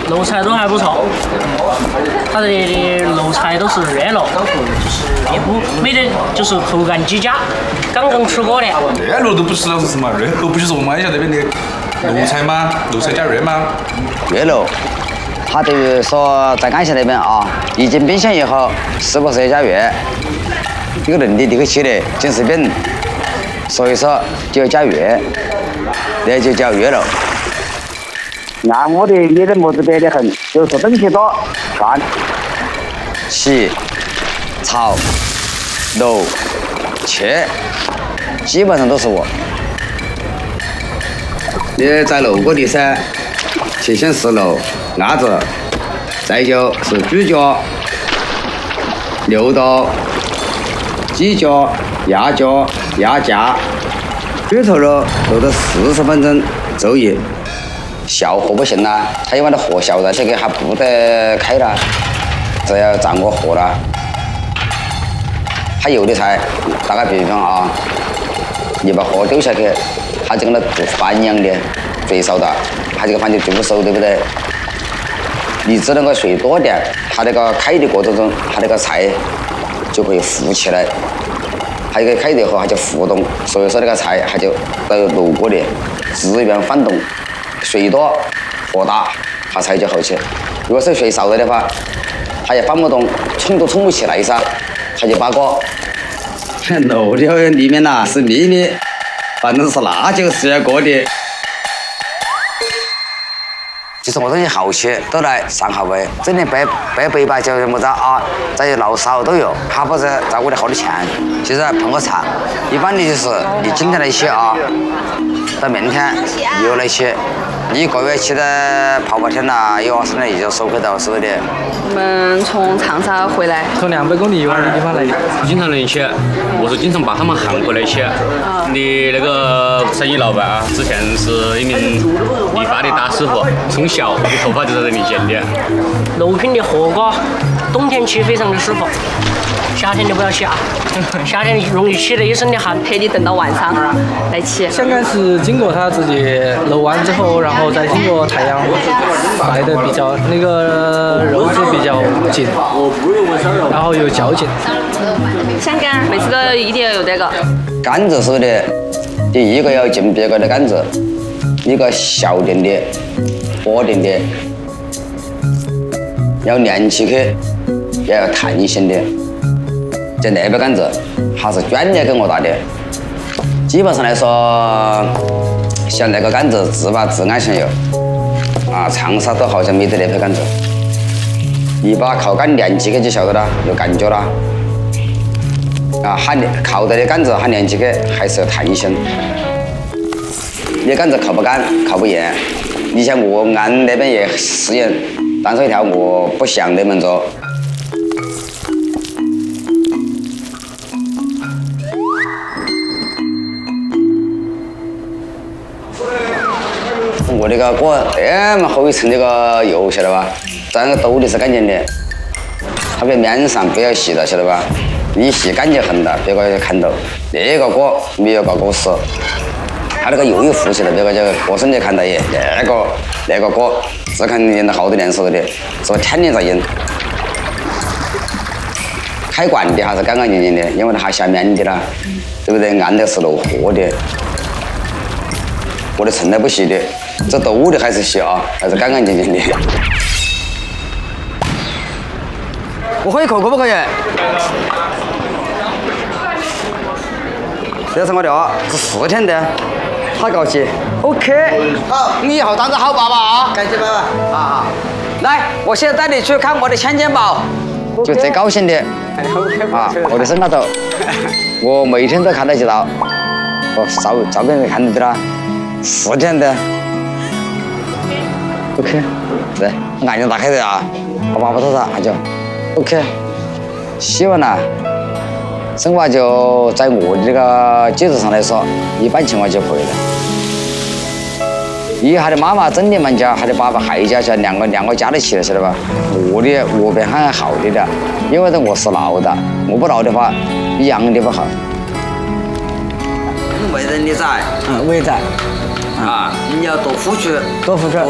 肉菜都还不错，它这里的肉菜都是热肉，就是没得，就是口感极佳，刚刚出锅的。 热肉都不吃了是嘛？热肉不就是我们马来西亚那边的肉菜吗？肉菜加热吗？ 热肉，它等于说在安溪那边啊，一进冰箱以后，是不是要加热？这个能力你可以吃的，紧实饼，所以说就要加热，那就叫热肉。 按我的你的模子别得很，就是东西多，全。 洗、炒、揉、切，基本上都是我。你在肉锅里噻，先是肉、鸭子，再就是猪脚、牛刀、鸡脚、鸭脚、鸭架，猪头肉肉到40分钟走一。小火不行啦，它一般的火小的这个还不得开了，这要掌握火了。它有的菜，打个比方啊，你把火丢下去，它就跟那做饭一样的，水烧的，它这个饭就煮不熟，对不对？你只能够水多点，它那个开的过程中，它那个菜就可以浮起来。它一个开的以后，它就浮动，所以说那个菜它就到肉锅里自然翻动。水多火大，它菜就好吃。如果是水少了的话，它也翻不动，冲都冲不起来噻，它就扒锅。肉的里面呐是秘密，反正是那就是要锅的。其实我东西好吃，都来上好味。这里白吧叫什么子啊？再老少都有，他不是照顾的好多钱。其实碰个茶，一般的就是你今天来吃啊，到明天又来吃。你一个月吃的泡天啦，有20天也就收回到手的。 我们从长沙回来， 从200公里以外的地方来的。 经常能吃，我是经常把他们喊过来吃。你那个生意老板啊，之前是一名理发的大师傅，从小你头发就在这里剪的。 肉品的火锅，冬天吃非常的舒服，夏天就不要吃啊，夏天容易起了一身的汗， 陪你等到晚上来吃。 香干是经过它自己揉完之后，然后再经过太阳晒的比较那个肉质比较紧，然后有嚼劲。 香干每次都一定要有这个。 杆子是的，第一个要进别个的杆子，一个小点的、薄点的，要连起去，也要弹性的。在那边杆子，它是专业给我打的。基本上来说，像那个杆子自把自安享有，啊，长沙都好像没得那批杆子。你把靠杆连起去就晓得了，有感觉了。啊，它靠的杆子它连起去还是有弹性。你杆子靠不杆，靠不严。你像我按那边也适应，单手一条我不想那么做。我这个锅这么厚一层这个油，晓得吧？在那个兜里是干净的，它在面上不要洗了，晓得吧？你洗干净很的，别个看到那个锅没有搞过事，它那个油一浮起来，别个就过身就看到耶，那个锅只看用了好多年手的，是吧？天天在用。开罐的还是干干净净的，因为它还下面的啦，对不对？按的是漏货的，我的从来不洗的，这兜的还是洗啊，还是干干净净的。我喝一口可不可以？这是我的啊，是4天的，好高兴。OK， 好，你以后当个好爸爸啊！感谢爸爸。啊，来，我现在带你去看我的千金宝，就最高兴的啊，我的身高头，我每天都看得起到，我照片看得到啦，4天的。OK， 来，眼睛打开的啊，我爸爸头上那就 OK， 希望呢。生活就在我的这个基础上来说，一般情况就可以了。以他的妈妈整天忙家，他的爸爸还家，两个加得起来，晓得吧？我比还好的了，因为我是老的，我不老的话，一样的不好。为人的在， 我也在。 啊，你要多付出， 多付出。